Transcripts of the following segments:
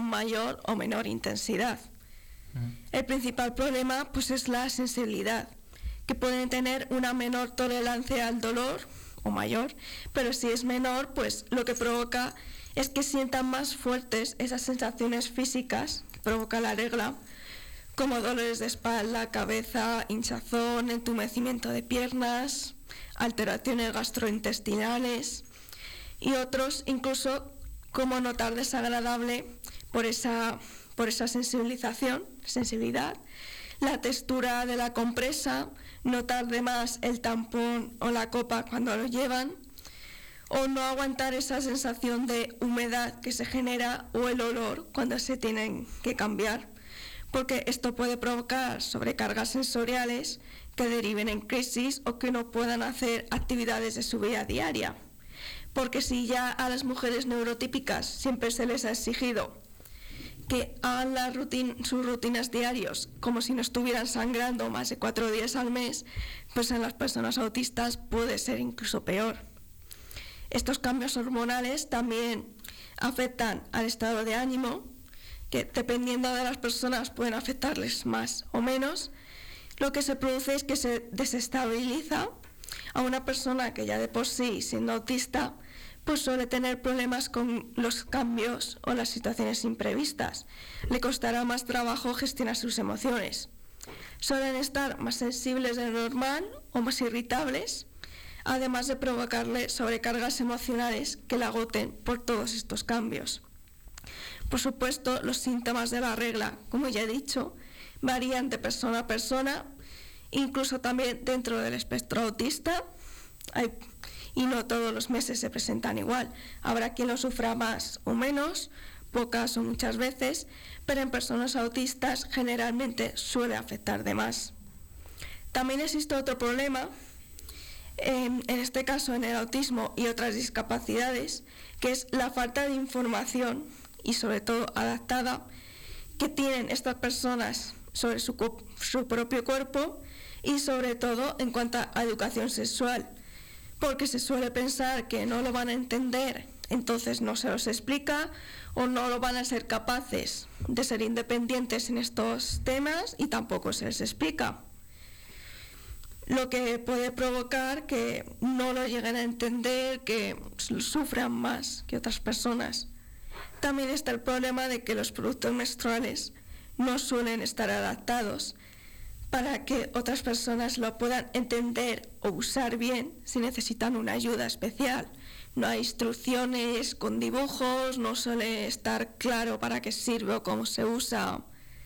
mayor o menor intensidad. El principal problema pues es la sensibilidad, que pueden tener una menor tolerancia al dolor o mayor, pero si es menor, pues lo que provoca es que sientan más fuertes esas sensaciones físicas que provoca la regla, como dolores de espalda, cabeza, hinchazón, entumecimiento de piernas, alteraciones gastrointestinales y otros incluso como notar desagradable por esa sensibilidad, la textura de la compresa, notar de más el tampón o la copa cuando lo llevan, o no aguantar esa sensación de humedad que se genera o el olor cuando se tienen que cambiar, porque esto puede provocar sobrecargas sensoriales que deriven en crisis o que no puedan hacer actividades de su vida diaria. Porque si ya a las mujeres neurotípicas siempre se les ha exigido que hagan sus rutinas diarios como si no estuvieran sangrando más de 4 días al mes, pues en las personas autistas puede ser incluso peor. Estos cambios hormonales también afectan al estado de ánimo, que dependiendo de las personas pueden afectarles más o menos. Lo que se produce es que se desestabiliza a una persona que ya de por sí, siendo autista, pues suele tener problemas con los cambios o las situaciones imprevistas. Le costará más trabajo gestionar sus emociones. Suelen estar más sensibles de lo normal o más irritables, además de provocarle sobrecargas emocionales que la agoten por todos estos cambios. Por supuesto, los síntomas de la regla, como ya he dicho, varían de persona a persona, incluso también dentro del espectro autista, y no todos los meses se presentan igual. Habrá quien lo sufra más o menos, pocas o muchas veces, pero en personas autistas generalmente suele afectar de más. También existe otro problema, en este caso en el autismo y otras discapacidades, que es la falta de información y sobre todo adaptada que tienen estas personas sobre su propio cuerpo y sobre todo en cuanto a educación sexual, porque se suele pensar que no lo van a entender, entonces no se los explica o no lo van a ser capaces de ser independientes en estos temas y tampoco se les explica, lo que puede provocar que no lo lleguen a entender, que sufran más que otras personas. También está el problema de que los productos menstruales no suelen estar adaptados para que otras personas lo puedan entender o usar bien si necesitan una ayuda especial. No hay instrucciones con dibujos, no suele estar claro para qué sirve o cómo se usa.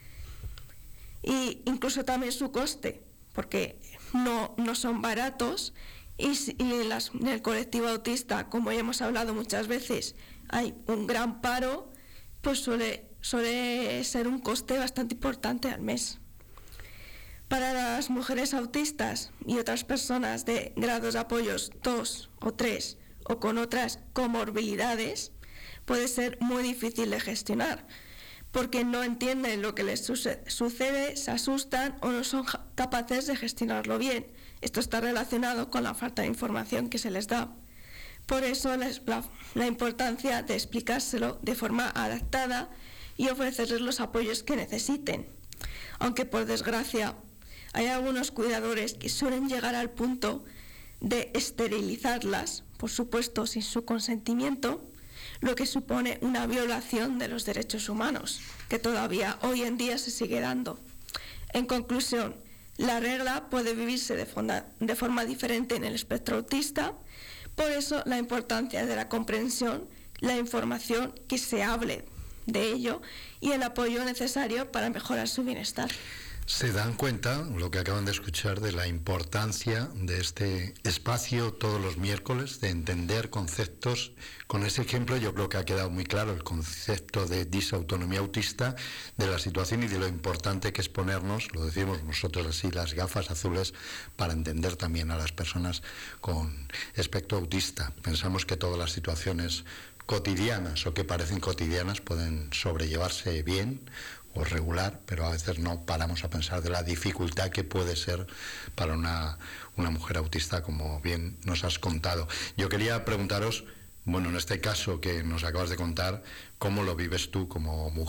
Y incluso también su coste, porque no son baratos y en el colectivo autista, como ya hemos hablado muchas veces, hay un gran paro, pues suele ser un coste bastante importante al mes. Para las mujeres autistas y otras personas de grados de apoyos 2 o 3 o con otras comorbilidades, puede ser muy difícil de gestionar, porque no entienden lo que les sucede, se asustan o no son capaces de gestionarlo bien. Esto está relacionado con la falta de información que se les da. Por eso la importancia de explicárselo de forma adaptada y ofrecerles los apoyos que necesiten. Aunque por desgracia hay algunos cuidadores que suelen llegar al punto de esterilizarlas, por supuesto sin su consentimiento, lo que supone una violación de los derechos humanos, que todavía hoy en día se sigue dando. En conclusión, la regla puede vivirse de forma diferente en el espectro autista, por eso la importancia de la comprensión, la información, que se hable de ello y el apoyo necesario para mejorar su bienestar. Se dan cuenta, lo que acaban de escuchar, de la importancia de este espacio todos los miércoles, de entender conceptos. Con ese ejemplo yo creo que ha quedado muy claro el concepto de disautonomía autista, de la situación y de lo importante que es ponernos, lo decimos nosotros así, las gafas azules para entender también a las personas con espectro autista. Pensamos que todas las situaciones cotidianas o que parecen cotidianas pueden sobrellevarse bien o regular, pero a veces no paramos a pensar de la dificultad que puede ser para una mujer autista, como bien nos has contado. Yo quería preguntaros, bueno, en este caso que nos acabas de contar, ¿cómo lo vives tú como mujer